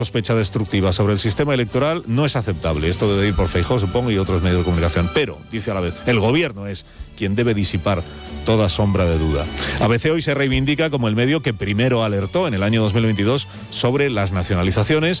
sospecha destructiva sobre el sistema electoral no es aceptable. Esto debe ir por Feijóo, supongo, y otros medios de comunicación. Pero, dice a la vez, el gobierno es quien debe disipar toda sombra de duda. ABC hoy se reivindica como el medio que primero alertó en el año 2022 sobre las nacionalizaciones